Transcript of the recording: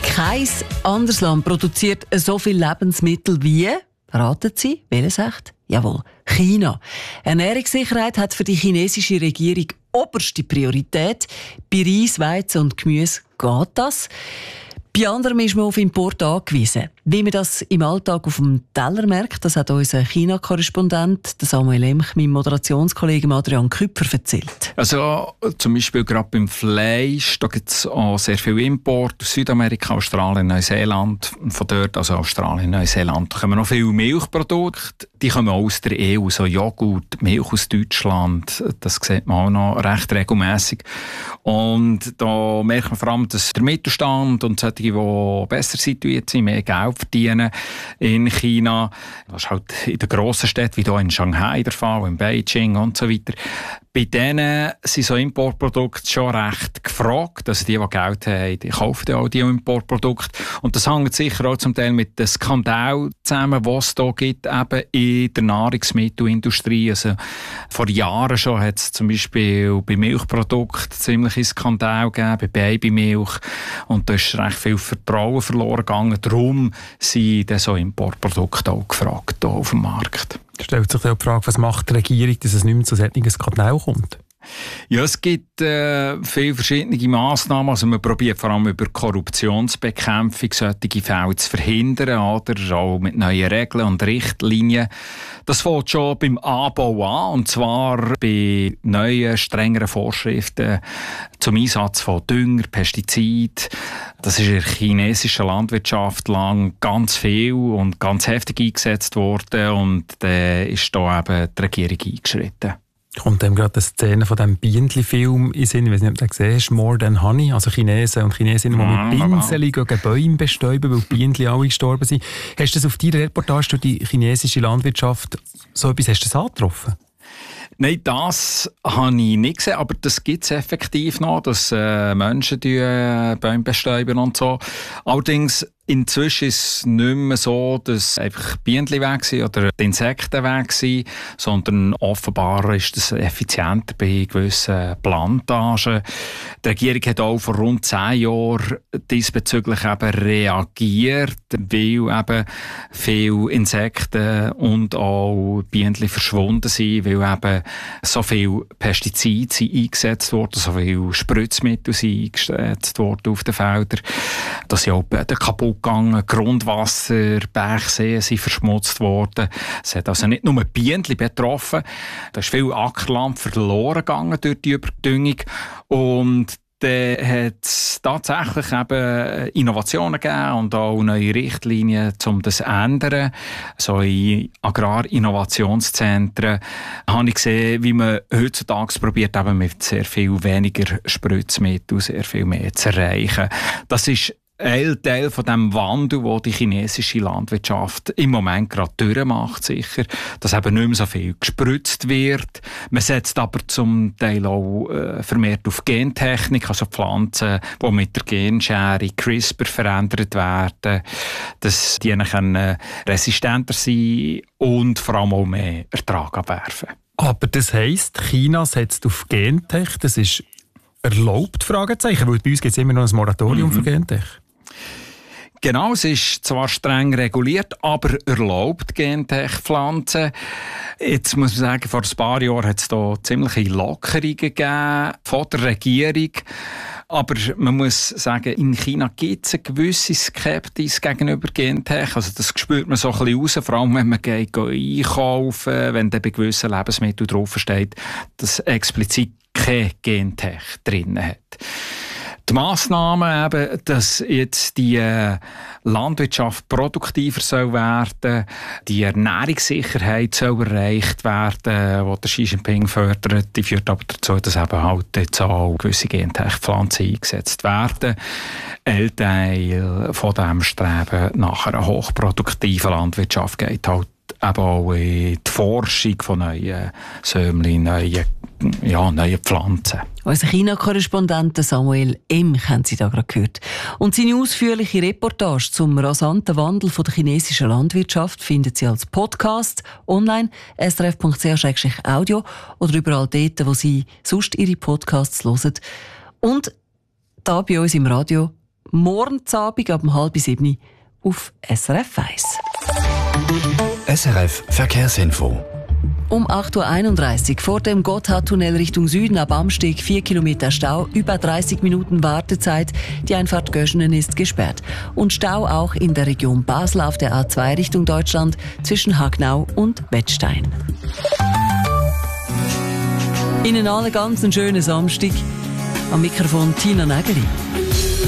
Kein anderes Land produziert so viele Lebensmittel wie, raten Sie, welches echt? Jawohl, China. Ernährungssicherheit hat für die chinesische Regierung oberste Priorität. Bei Reis, Weizen und Gemüse geht das. Bei anderen ist man auf Import angewiesen. Wie man das im Alltag auf dem Teller merkt, das hat unser China-Korrespondent Samuel Emch, meinem Moderationskollegen Adrian Küpfer, erzählt. Also zum Beispiel gerade beim Fleisch, da gibt es auch sehr viel Import aus Südamerika, Australien, Neuseeland. Von dort, also Australien, Neuseeland, da kommen noch viele Milchprodukte. Die kommen auch aus der EU, so Joghurt, Milch aus Deutschland. Das sieht man auch noch recht regelmässig. Und da merkt man vor allem, dass der Mittelstand und solche, die besser situiert sind, mehr Geld verdienen in China. Das ist halt in den grossen Städten, wie hier in Shanghai der Fall, in Beijing und so weiter. Bei denen sind so Importprodukte schon recht gefragt. Also die Geld haben, die kaufen auch die Importprodukte. Und das hängt sicher auch zum Teil mit dem Skandal zusammen, was es hier gibt, eben in der Nahrungsmittelindustrie. Also vor Jahren schon hat es zum Beispiel bei Milchprodukten ziemliche Skandal gegeben, bei Babymilch. Und da ist recht viel Vertrauen verloren gegangen. Darum sind so Importprodukte auch gefragt hier auf dem Markt. Da stellt sich die Frage, was macht die Regierung, dass es nicht mehr zu solchen Skandalen kommt? Ja, es gibt viele verschiedene Massnahmen. Also man probiert vor allem über Korruptionsbekämpfung solche Fälle zu verhindern, oder auch mit neuen Regeln und Richtlinien. Das fängt schon beim Anbau an, und zwar bei neuen, strengeren Vorschriften zum Einsatz von Dünger, Pestiziden. Das ist in der chinesischen Landwirtschaft lang ganz viel und ganz heftig eingesetzt worden, und da ist da eben die Regierung eingeschritten. Kommt dem gerade eine Szene von diesem Bienenli-Film in den Sinn, ich weiß nicht, ob du den gesehen hast, More Than Honey, also Chinesen und Chinesinnen, die mit Pinseln Bäume bestäuben, weil die Bienenli alle gestorben sind. Hast du das auf deiner Reportage durch die chinesische Landwirtschaft, so etwas hast du das angetroffen? Nein, das habe ich nicht gesehen, aber das gibt es effektiv noch, dass Menschen Bäume bestäuben und so. Allerdings inzwischen ist es nicht mehr so, dass einfach Bienen weg sind oder die Insekten weg sind, sondern offenbar ist das effizienter bei gewissen Plantagen. Die Regierung hat auch vor rund 10 Jahren diesbezüglich eben reagiert, weil eben viele Insekten und auch Bienen verschwunden sind, weil eben so viele Pestizide sind eingesetzt wurden, so viele Spritzmittel sind eingesetzt worden auf den Feldern, dass sie auch Böden kaputt gegangen, Grundwasser, Bergseen sind verschmutzt worden. Es hat also nicht nur Bienen betroffen, da ist viel Ackerland verloren gegangen durch die Überdüngung, und dann hat es tatsächlich eben Innovationen gegeben und auch neue Richtlinien, um das zu ändern. So in Agrarinnovationszentren habe ich gesehen, wie man heutzutage probiert, eben mit sehr viel weniger Spritzmittel sehr viel mehr zu erreichen. Das ist ein Teil von dem Wandel, den die chinesische Landwirtschaft im Moment gerade durchmacht, sicher, dass eben nicht mehr so viel gespritzt wird. Man setzt aber zum Teil auch vermehrt auf Gentechnik, also Pflanzen, die mit der Genschere CRISPR verändert werden, dass die dann resistenter sein und vor allem auch mehr Ertrag abwerfen. Aber das heisst, China setzt auf Gentech, das ist erlaubt, Fragezeichen, weil bei uns gibt es immer noch ein Moratorium für Gentech. Genau, es ist zwar streng reguliert, aber erlaubt Gentech-Pflanzen. Jetzt muss man sagen, vor ein paar Jahren hat es da ziemliche Lockerungen gegeben von der Regierung. Aber man muss sagen, in China gibt es eine gewisse Skepsis gegenüber Gentech. Also das spürt man so ein bisschen raus, vor allem wenn man geht einkaufen, wenn da bei gewissen Lebensmitteln draufsteht, dass explizit kein Gentech drin hat. Die Massnahmen eben, dass jetzt die Landwirtschaft produktiver soll werden, die Ernährungssicherheit soll erreicht werden, die der Xi Jinping fördert, die führt aber dazu, dass eben halt jetzt auch gewisse Gentech-Pflanzen eingesetzt werden. Ein Teil von diesem Streben nach einer hochproduktiven Landwirtschaft geht halt eben auch in die Forschung von neuen Sämlin, neuen Pflanzen. Unser China-Korrespondent Samuel Emch haben Sie da gerade gehört. Und seine ausführliche Reportage zum rasanten Wandel der chinesischen Landwirtschaft finden Sie als Podcast online, srf.ch/audio oder überall dort, wo Sie sonst Ihre Podcasts hören. Und da bei uns im Radio morgen Abend ab 6:30 auf SRF 1. SRF Verkehrsinfo. Um 8:31 Uhr vor dem Gotthardtunnel Richtung Süden ab Amsteg 4 Kilometer Stau, über 30 Minuten Wartezeit. Die Einfahrt Göschenen ist gesperrt. Und Stau auch in der Region Basel auf der A2 Richtung Deutschland zwischen Hagnau und Wettstein. Ihnen allen ganz einen schönen Samstag. Am Mikrofon Tina Nägeli.